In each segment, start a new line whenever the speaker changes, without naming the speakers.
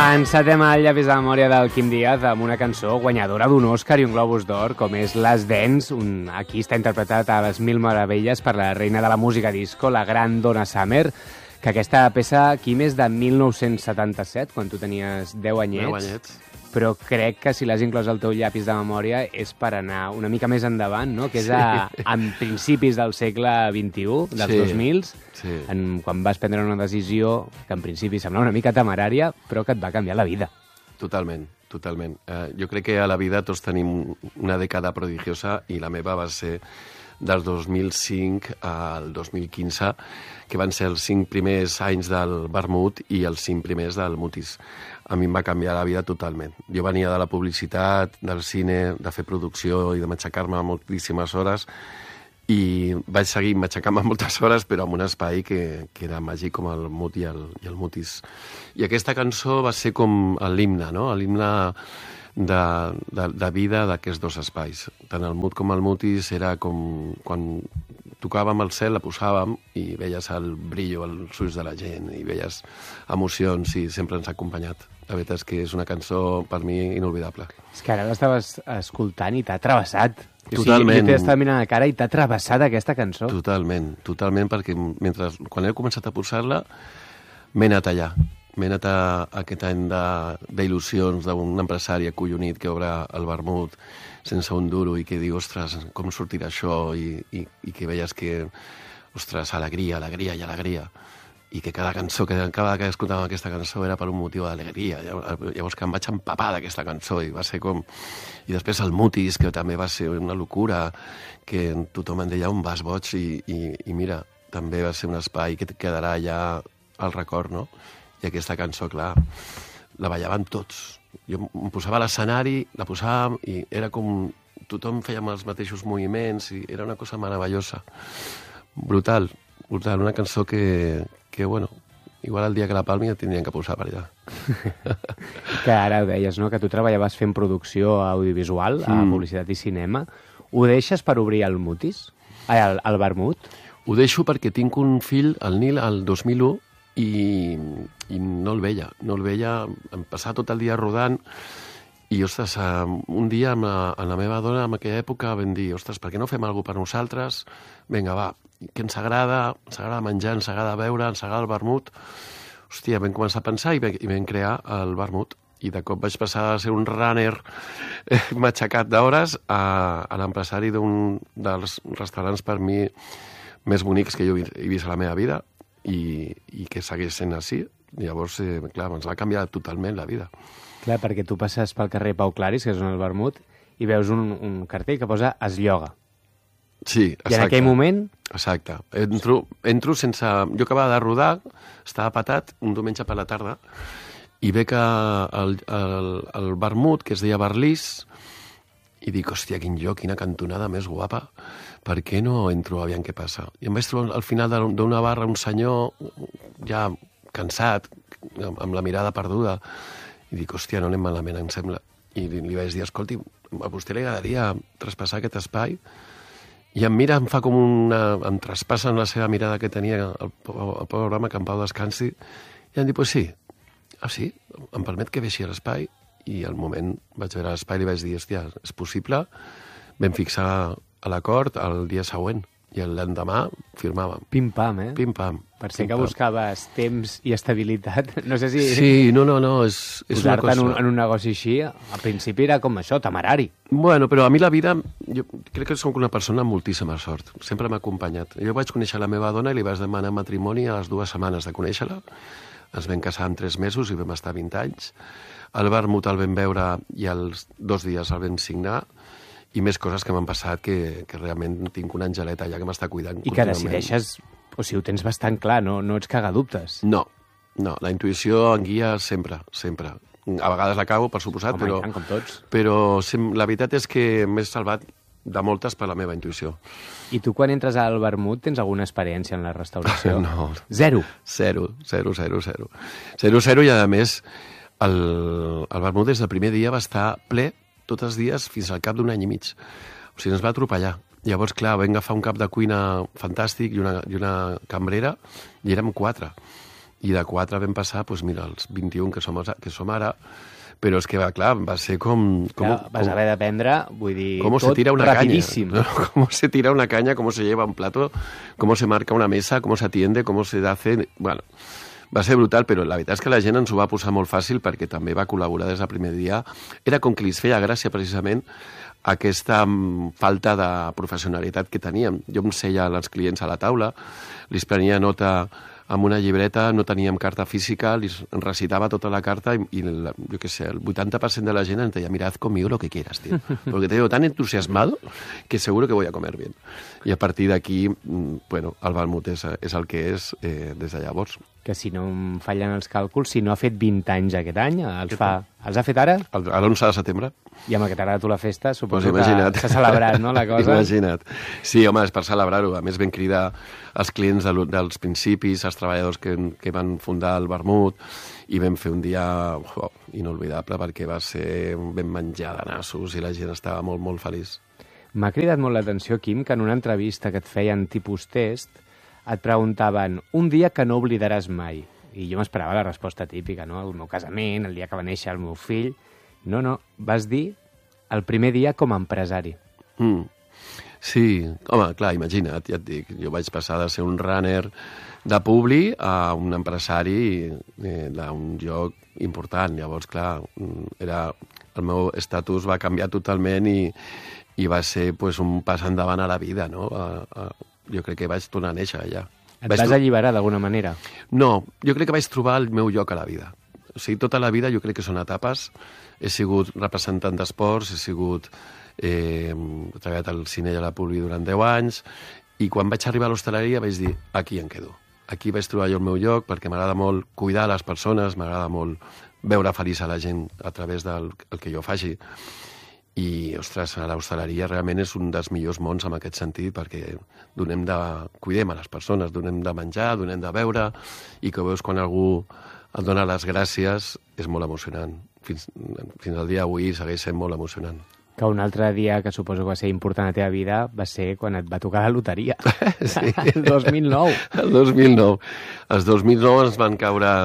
Encetem el llapis de memòria del Quim Díaz amb una cançó guanyadora d'un Òscar i un Globus d'Or, com és Last Dance. Aquí està interpretat a les Mil Meravelles per la reina de la música disco, la gran Donna Summer, que aquesta peça, Quim, és de 1977, quan tu tenies 10 anyets.
10 anyets.
Però crec que si l'has inclòs al teu llapis de memòria és per anar una mica més endavant, no? Que és en principis del segle XXI, dels 2000, quan vas prendre una decisió que en principi semblava una mica temerària, però que et va canviar la vida.
Totalment, totalment. Jo crec que a la vida tots tenim una dècada prodigiosa i la meva va ser del 2005 al 2015, que van ser els 5 primers anys del vermut i els 5 primers del mutis. A mi em va canviar la vida totalment. Jo venia de la publicitat, del cine, de fer producció i de matxacar-me moltíssimes hores i vaig seguir matxacant-me moltes hores, però en un espai que era màgic com el mut i el mutis. I aquesta cançó va ser com l'himne, no? L'himne de vida d'aquests dos espais. Tant el mut com el mutis era com quan tocàvem el cel, la posàvem i veies el brillo als ulls de la gent i veies emocions i sempre ens ha acompanyat. La veritat és que és una cançó per mi inolvidable.
És que ara l'estaves escoltant i t'ha travessat.
Totalment.
Jo t'estava mirant a la cara i t'ha travessat aquesta cançó.
Totalment, perquè quan he començat a posar-la m'he anat allà. M'he anat a aquest any d'il·lusions d'un empresari acollonit que obre el vermut sense un duro i que diu, ostres, com sortirà això? I que veies que, ostres, alegria i alegria. I que cada cançó, cada vegada que escoltàvem aquesta cançó era per un motiu d'alegria. Llavors que em vaig empapar d'aquesta cançó i va ser com... I després el mutis, que també va ser una locura, que tothom em deia on vas, boig, i mira, també va ser un espai que et quedarà allà al record, no? I aquesta cançó, clar, la ballaven tots. Jo em posava a l'escenari, la posàvem i era com... Tothom fèiem els mateixos moviments i era una cosa meravellosa. Brutal, una cançó que bueno, igual el dia que la palmi ja tindrien que posar per allà.
Que ara ho deies, no?, que tu treballaves fent producció audiovisual, a publicitat i cinema. Ho deixes per obrir el mutis? El vermut?
Ho deixo perquè tinc un fill, el Nil, el 2001, i no el veia. Em passava tot el dia rodant i, ostres, un dia amb la meva dona en aquella època vam dir, ostres, per què no fem alguna cosa per nosaltres? Vinga, va, que ens agrada menjar, ens agrada beure, ens agrada el vermut. Hòstia, vam començar a pensar i vam crear el vermut. I de cop vaig passar a ser un runner matxacat d'hores a l'empresari d'un dels restaurants per mi més bonics que jo he vist a la meva vida i que segueix sent així. Llavors, clar, ens va canviar totalment la vida.
Clar, perquè tu passes pel carrer Pau Claris, que és on el vermut, i veus un cartell que posa es lloga.
Sí, exacte.
I en aquell moment...
Exacte. Entro sense... Jo acabava de rodar, estava patat un diumenge per la tarda, i veig el vermut, que es deia Barlís, i dic, hòstia, quin lloc, quina cantonada més guapa, per què no entro aviam què passa? I em vaig trobar al final d'una barra un senyor ja cansat, amb la mirada perduda, i dic, hòstia, no anem malament, em sembla. I li vaig dir, escolti, a vostè li agradaria traspassar aquest espai? I em mira, em fa com em traspassa en la seva mirada que tenia el pobre home, que en Pau descansi, i em diu, pues sí. Ah, sí? Em permet que veixi l'espai? I al moment vaig veure l'espai i li vaig dir, hòstia, és possible? Vam fixar l'acord el dia següent i l'endemà firmàvem.
Pim-pam, eh?
Pim-pam.
Per ser que buscaves temps i estabilitat, no sé si...
Sí, no, és una cosa...
Posar-te en un negoci així, al principi era com això, temerari.
Bueno, però a mi la vida, jo crec que soc una persona amb moltíssima sort. Sempre m'ha acompanyat. Jo vaig conèixer la meva dona i li vaig demanar matrimoni a les 2 setmanes de conèixer-la. Ens vam casar en 3 mesos i vam estar 20 anys. El vermut el vam veure i als 2 dies el vam signar. I més coses que m'han passat que realment tinc una angeleta allà que m'està cuidant.
I que decideixes, o sigui, ho tens bastant clar, no ets cagadubtes.
No, la intuïció em guia sempre. A vegades la cago, per suposat,
com tots.
Però la veritat és que m'he salvat de moltes per la meva intuïció.
I tu quan entres al vermut tens alguna experiència en la restauració?
No.
Zero?
Zero, i a més el vermut des del primer dia va estar ple tots els dies fins al cap d'un any i mig. O sigui, ens va atropellar. Llavors, clar, vam agafar un cap de cuina fantàstic i una cambrera, i érem 4. I de 4 vam passar, doncs mira, als 21 que som ara, però és que, clar, va ser com...
Vas haver d'aprendre, vull dir,
cómo
tot
se tira una
rapidíssim.
caña, ¿no? Cómo se tira una caña, cómo se lleva un plato, cómo se marca una mesa, cómo se atiende, cómo se hace... Bueno, va ser brutal, però la veritat és que la gent ens ho va posar molt fàcil perquè també va col·laborar des del primer dia. Era com que li feia gràcia, precisament, aquesta falta de professionalitat que teníem. Jo em seia als clients a la taula, li prenia nota amb una llibreta, no teníem carta física, li recitava tota la carta i jo què sé, el 80% de la gent ens deia, mira, haz conmigo lo que quieras, tío, porque te veo tan entusiasmado que seguro que voy a comer bien. I a partir d'aquí, bueno, el vermut és el que és des de llavors.
Que si no em fallen els càlculs, si no ha fet 20 anys aquest any, els ha fet ara?
L'11 de setembre.
I amb aquest ara tu la festa, suposo
pues
que s'ha celebrat, no, la cosa?
Imagina't. Sí, home, és per celebrar-ho. A més, vam cridar els clients dels principis, els treballadors que van fundar el vermut, i vam fer un dia inolvidable perquè va ser ben menjar de nassos i la gent estava molt, molt feliç.
M'ha cridat molt l'atenció, Quim, que en una entrevista que et feien tipus test et preguntaven un dia que no oblidaràs mai. I jo m'esperava la resposta típica, no? El meu casament, el dia que va néixer el meu fill... No, vas dir el primer dia com a empresari.
Sí, home, clar, imagina't, ja et dic, jo vaig passar de ser un runner de Publi a un empresari d'un lloc important. Llavors, clar, el meu estatus va canviar totalment i va ser pues, un pas endavant a la vida, no? Jo crec que vaig tornar a néixer allà.
Et vas alliberar d'alguna manera?
No, jo crec que vaig trobar el meu lloc a la vida. O sigui, tota la vida jo crec que són etapes. He sigut representant d'esports, he treballat al cine i a la Publi durant 10 anys, i quan vaig arribar a l'hostaleria vaig dir, aquí em quedo. Aquí vaig trobar jo el meu lloc perquè m'agrada molt cuidar les persones, m'agrada molt veure feliç a la gent a través del que jo faci. I, ostres, l'hostaleria realment és un dels millors mons en aquest sentit perquè cuidem a les persones, donem de menjar, donem de beure, i que veus quan algú et dona les gràcies, és molt emocionant. Fins al dia d'avui segueix sent molt emocionant.
Que un altre dia que suposo que va ser important a la teva vida va ser quan et va tocar la loteria.
Sí.
El 2009.
El 2009. Els 2009 ens van caure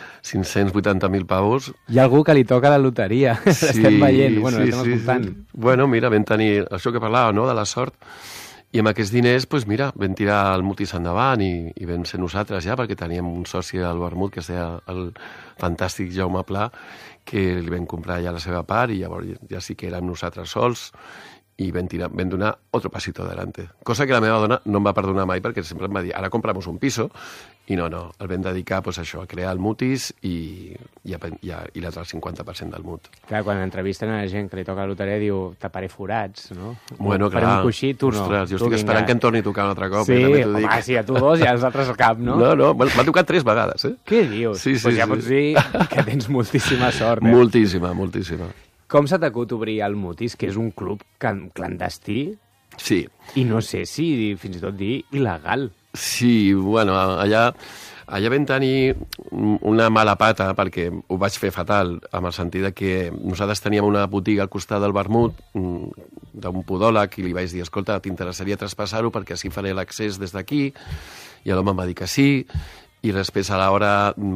580.000 pavos.
Hi ha algú que li toca la loteria.
Sí,
l'estem veient, bueno,
sí,
l'estem escoltant.
Sí. Bueno, mira, vam tenir això que parlava, no?, de la sort. I amb aquests diners, doncs mira, vam tirar el mutis endavant i vam ser nosaltres ja, perquè teníem un soci al vermut que es deia el fantàstic Jaume Pla, que li vam comprar ja la seva part i llavors ja sí que érem nosaltres sols i vam donar otro pasito adelante. Cosa que la meva dona no em va perdonar mai perquè sempre em va dir, ara compramos un piso, i no, el vam dedicar pues, a això, a crear el mutis i l'altre 50% del mut.
Clar, quan entrevisten a la gent que li toca la loteria diu, taparé forats, no?
Bueno, clar.
Farem un coixí, tu no.
Ostres, jo estic esperant que em torni a tocar un altre cop.
Sí, home, sí, a tu dos i als altres al cap, no?
No, m'ha tocat 3 vegades, eh?
Què dius?
Sí,
pues ja pots dir que tens moltíssima sort, eh?
Moltíssima.
Com s'ha t'acut obrir el Mutis, que és un club clandestí?
Sí.
I no sé si fins i tot dir il·legal.
Sí, bueno, allà vam tenir una mala pata perquè ho vaig fer fatal, amb el sentit que nosaltres teníem una botiga al costat del vermut d'un podòleg i li vaig dir, escolta, t'interessaria traspassar-ho perquè així faré l'accés des d'aquí, i l'home em va dir que sí, i després a l'hora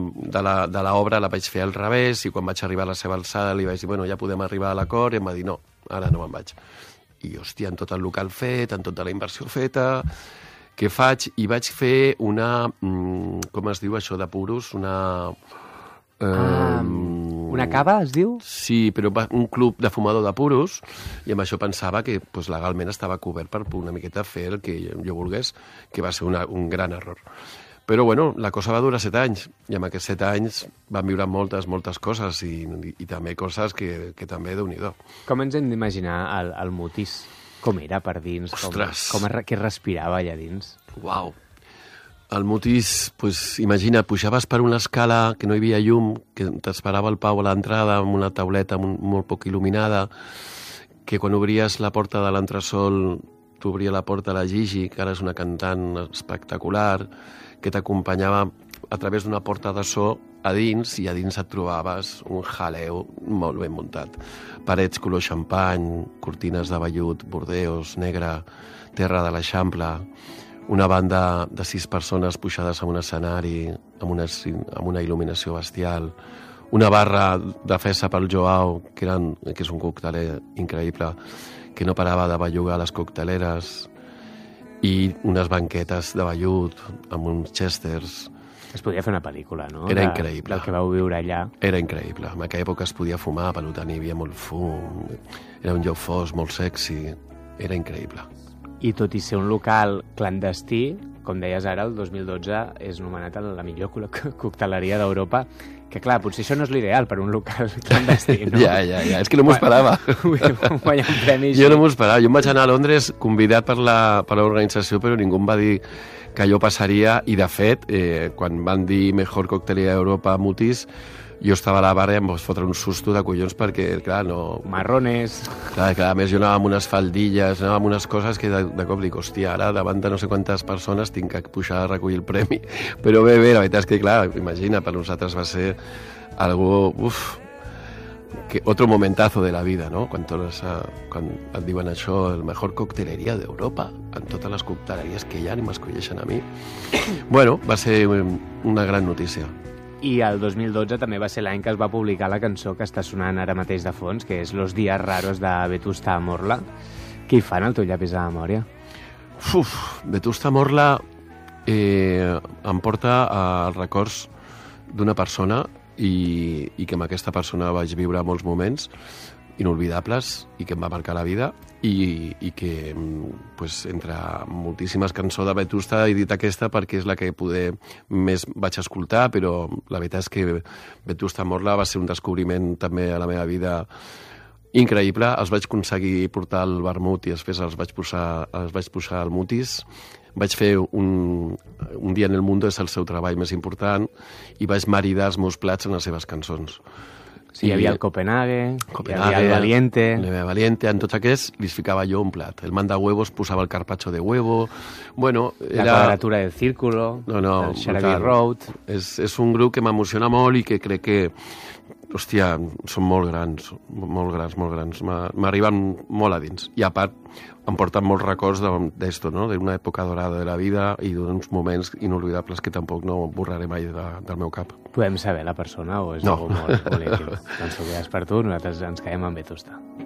de l'obra la vaig fer al revés i quan vaig arribar a la seva alçada li vaig dir, bueno, ja podem arribar a l'acord, i em va dir, no, ara no me'n vaig. I, hòstia, amb tot el local fet, amb tota la inversió feta, què faig? I vaig fer una... com es diu això de puros?
Una cava, es diu?
Sí, però un club de fumador de puros, i amb això pensava que pues, legalment estava cobert per una miqueta fer el que jo volgués, que va ser un gran error. Però, bueno, la cosa va durar 7 anys, i amb aquests 7 anys van viure moltes coses, i també coses que també déu-n'hi-do.
Com ens hem d'imaginar el Mutis? Com era per dins?
Ostres!
Què respirava allà dins?
Uau! El Mutis, pues, imagina, pujaves per una escala que no hi havia llum, que t'esperava el Pau a l'entrada amb una tauleta molt poc il·luminada, que quan obries la porta de l'entresol t'obria la porta a la Gigi, que ara és una cantant espectacular, que t'acompanyava a través d'una porta de so a dins, i a dins et trobaves un jaleo molt ben muntat. Parets color xampany, cortines de vellut, bordeus, negre, terra de l'Eixample, una banda de 6 persones pujades a un escenari amb una il·luminació bestial, una barra de festa pel Joao, que és un cocteler increïble, que no parava de bellugar les cocteleres, i unes banquetes de vellut amb uns chesters.
Es podia fer una pel·lícula, no?
Era increïble.
Del que vau viure allà.
Era increïble. En aquella època es podia fumar, per tant hi havia molt fum, era un lloc fosc, molt sexy, era increïble.
I tot i ser un local clandestí, com deies ara, el 2012 és nomenat la millor cocteleria d'Europa, que clar, potser això no és l'ideal per un local clandestí, no?
Ja, és que no m'ho esperava.
Guanyar un premi.
Jo no m'ho esperava. Jo em vaig anar a Londres convidat per l'organització, però ningú em va dir que allò passaria, i de fet, quan van dir Mejor Coctelería d'Europa a Mutis, jo estava a la barra i em vaig fotre un susto de collons perquè, clar, no...
Marrones...
Clar, a més jo anava amb unes faldilles, anava amb unes coses que de cop dic, hòstia, ara davant de no sé quantes persones tinc que pujar a recollir el premi. Però bé, la veritat és que, clar, imagina, per nosaltres va ser algo... otro momentazo de la vida, no? Quan et diuen això, el mejor coctelería d'Europa, en totes les cocteleries que hi ha i m'escolleixen a mi. Bueno, va ser una gran notícia.
I el 2012 també va ser l'any que es va publicar la cançó que està sonant ara mateix de fons, que és Los días raros de Vetusta Morla. Què hi fan al teu llapis de memòria?
Vetusta Morla em porta als records d'una persona i que amb aquesta persona vaig viure molts moments inolvidables i que em va marcar la vida i que, pues, entre moltíssimes cançons de Vetusta he dit aquesta perquè és la que poder més vaig escoltar, però la veritat és que Vetusta Morla va ser un descobriment també a la meva vida increïble. Els vaig aconseguir portar al vermut i després els vaig posar al Mutis. Vaig fer un dia en el mundo, és el seu treball més important, i vaig maridar els meus plats en les seves cançons.
Sí, hi havia el Copenhague, hi havia el Valiente...
El Valiente, en tots aquests li ficava jo un plat. El manda huevos posava el carpaccio de huevo... Bueno,
la quadratura del círculo, el Sharaby Road...
És un grup que m'emociona molt i que crec que, hòstia, són molt grans. M'arriben molt a dins. I a part, em porten molts records d'esto, no? D'una època dorada de la vida i d'uns moments inolvidables que tampoc no borraré mai del meu cap.
Podem saber la persona o és algo molt íntim? Doncs ho quedes per tu, nosaltres ens quedem amb Vetusta.